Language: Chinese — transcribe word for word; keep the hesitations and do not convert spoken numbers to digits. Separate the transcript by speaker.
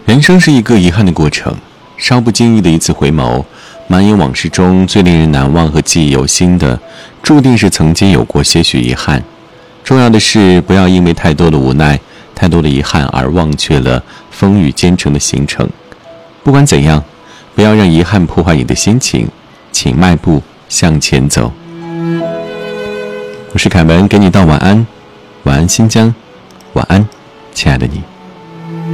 Speaker 1: 人生是一个遗憾的过程，稍不经意的一次回眸，满眼往事中最令人难忘和记忆犹新的，注定是曾经有过些许遗憾。重要的是，不要因为太多的无奈、太多的遗憾而忘却了风雨兼程的行程。不管怎样，不要让遗憾破坏你的心情，请迈步向前走。我是凯文，给你道晚安，晚安新疆，晚安，亲爱的你。